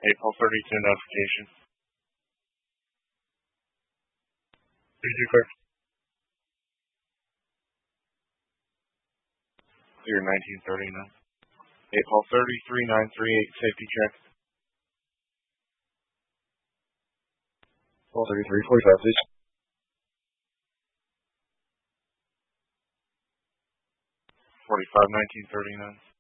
April 32 notification. Easy clear. Clear 1939. April 33938 safety check. 3345, please. 45 1939.